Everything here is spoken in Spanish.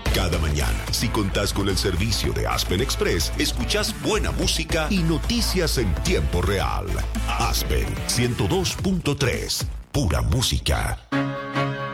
Cada mañana, si contás con el servicio de Aspen Express, escuchás buena música y noticias en tiempo real. Aspen 102.3, pura música.